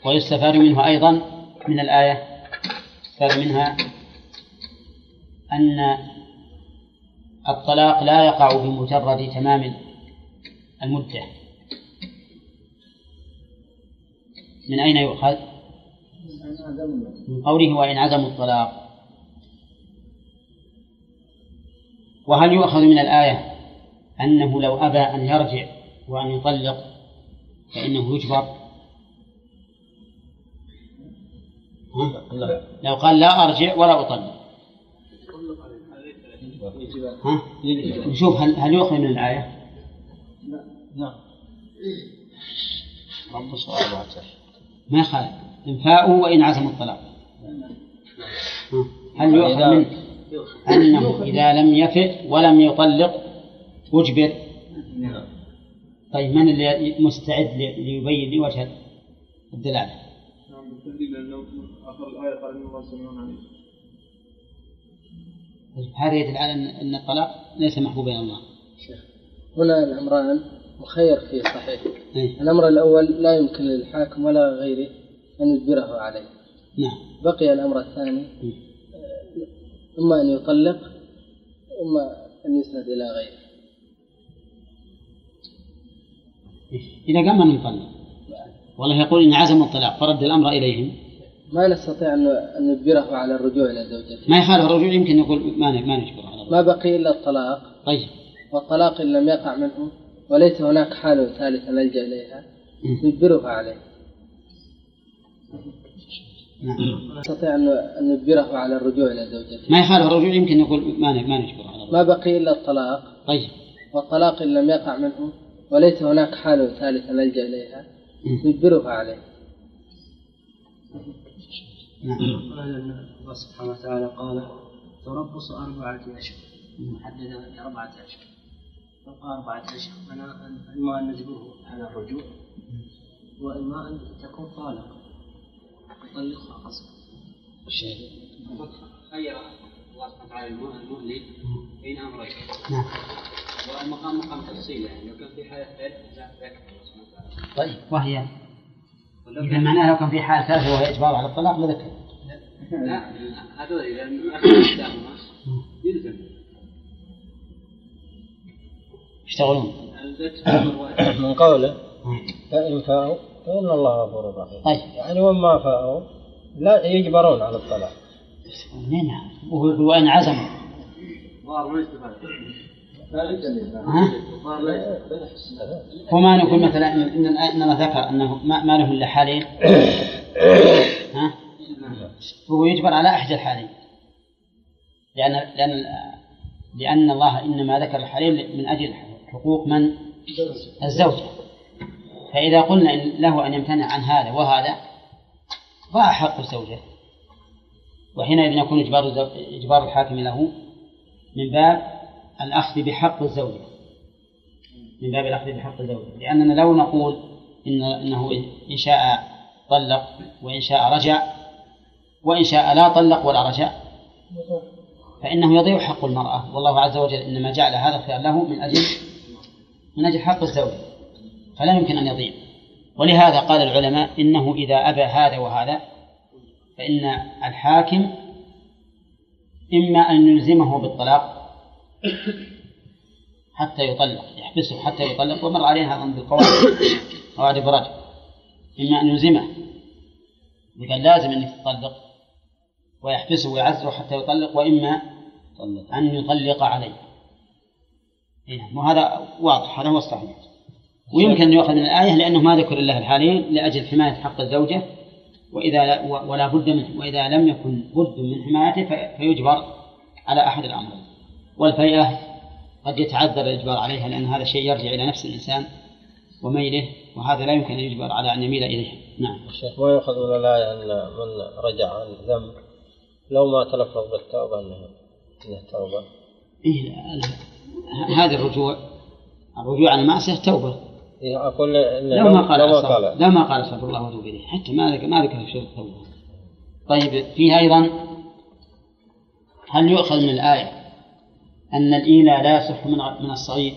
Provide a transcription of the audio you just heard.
ويستفاد منه أيضا من الآية، يستفاد منها أن الطلاق لا يقع بمجرد تمام المدة. من أين يؤخذ؟ من قوله وإن عزموا الطلاق. وهل يؤخذ من الآية أنه لو أبى أن يرجع وأن يطلق فإنه يجبر؟ لو قال لا أرجع ولا أطلق نشوف هل يؤخذ من الآية؟ نعم. ما قال إنفاؤه وإن عزموا الطلاق. هل يؤخذ منه أنه إذا لم يفئ ولم يطلق أجبر؟ طيب من اللي مستعد ليبين لي وجه الدلالة؟ آخر الآية قال إن الله سميع عليم. هذا يدل على أن الطلاق ليس محبوبا إلى الله. هنا الأمران مخير فيه صحيح. الأمر الأول لا يمكن للحاكم ولا غيره أن يجبره عليه. نعم. بقي الأمر الثاني إما أن يطلق إما أن يسند إلى غيره. إذا قام أن يطلق والله يقول إن عزموا الطلاق فرد الأمر إليهم، ما نستطيع أن نجبره على الرجوع إلى زوجته. ما يخالف الرجوع، يمكن يقول ما نجبره على الرجوع. ما بقي إلا الطلاق. طيب. والطلاق إن لم يقع منه وليس هناك حال ثالثة نلجأ إليها نجبره عليه. نستطيع أن نجبره على الرجوع إلى زوجته. ما يخالف الرجوع، يمكن يقول ما نجبره على الرجوع. ما بقي إلا الطلاق. طيب. والطلاق إن لم يقع منه وليس هناك حال ثالثة نلجأ إليها نجبره عليه. الله سبحانه وتعالى قال تربص 4 أشهر محددة 4 أشهر، تبقى 4 أشهر. إما أن نجبره على الرجوع وإما أن تكون طالق يطلقها قصرا. خير الله سبحانه وتعالى المهلي بين أمرين. نعم. والمقام مقام تفصيل، يعني لو كان في حالة ثالثة. طيب وهي إذا معناها لو كان في حالة ثالثة وهي إجبار على الطلاق لذكر. لا هذا إذا أخذ يلزم يشتغلون من قوله فإن فاءوا فإن الله غفور رحيم. طيب. يعني وما فاءوا لا يجبرون على الطلاق. نعم. وإن عزموا وما نقول مثلا إننا ذكر أنه ما له إلا حالين فهو يجبر على أحد الحالين، لأن الله إنما ذكر الحالين من أجل حقوق من؟ الزوجة. فإذا قلنا إن له أن يمتنع عن هذا وهذا ضاع حق الزوجة، وحينئذ يكون إجبار الحاكم له من باب الأخذ بحق الزوجة، من باب الأخذ بحق الزوجة. لأننا لو نقول إنه إن شاء طلق وإن شاء رجع وإن شاء لا طلق ولا رجع فإنه يضيع حق المرأة، والله عز وجل إنما جعل هذا الخيار له من أجل حق الزوجة، فلا يمكن أن يضيع. ولهذا قال العلماء إنه إذا أبى هذا وهذا فإن الحاكم إما أن يلزمه بالطلاق حتى يطلق، يحبسه حتى يطلق، ومر عليها أظن بالقواعد برجل، إما أن يلزمه بقال لازم أن يتطلق ويحبسه ويعزره حتى يطلق، وإما أن يطلق عليه. وهذا واضح، هذا هو الصحيح. ويمكن أن يؤخذ من الآية لأنه ما ذكر الله الحالين لأجل حماية حق الزوجة، ولا بد منه، وإذا لم يكن بد من حمايته فيجبر على أحد الأمرين. والفيئة قد يتعذر الإجبار عليها لأن هذا شيء يرجع إلى نفس الإنسان وميله، وهذا لا يمكن أن يجبر على أن يميل إليه. نعم. الشيخ ما يؤخذ من الآية أن من رجع عن ذنب لو ما تلفظ بالتوبة أنه توبة؟ هذا الرجوع عن المعصية توبة. أقول لو ما قال استغفر الله واتوب إليه حتى ما ذكر شيء التوبة. طيب فيها أيضا هل يؤخذ من الآية أن الإيلاء لا يصح من الصغير؟